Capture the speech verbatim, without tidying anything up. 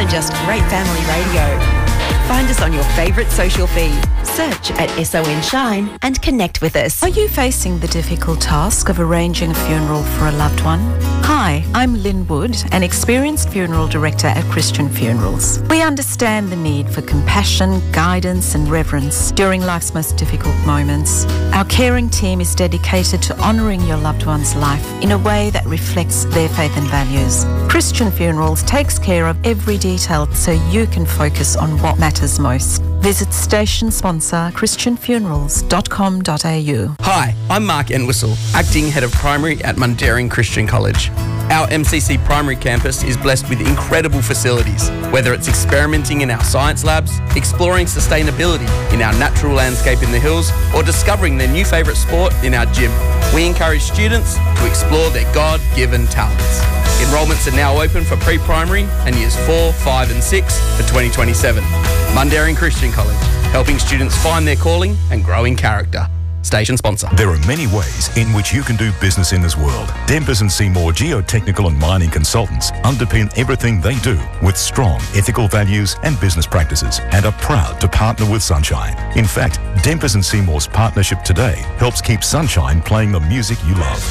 than just great family radio. Find us on your favourite social feed. Search at S O N Shine and connect with us. Are you facing the difficult task of arranging a funeral for a loved one? Hi, I'm Lynn Wood, an experienced funeral director at Christian Funerals. We understand the need for compassion, guidance and reverence during life's most difficult moments. Our caring team is dedicated to honouring your loved one's life in a way that reflects their faith and values. Christian Funerals takes care of every detail so you can focus on what matters most. Visit station sponsor christian funerals dot com dot a u. Hi, I'm Mark Entwistle, Acting Head of Primary at Mundaring Christian College. Our M C C primary campus is blessed with incredible facilities, whether it's experimenting in our science labs, exploring sustainability in our natural landscape in the hills, or discovering their new favourite sport in our gym. We encourage students to explore their God-given talents. Enrolments are now open for pre-primary and years four, five and six for twenty twenty-seven. Mundaring Christian College, helping students find their calling and grow in character. Station sponsor. There are many ways in which you can do business in this world. Dempers and Seymour geotechnical and mining consultants underpin everything they do with strong ethical values and business practices and are proud to partner with Sunshine. In fact, Dempers and Seymour's partnership today helps keep Sunshine playing the music you love.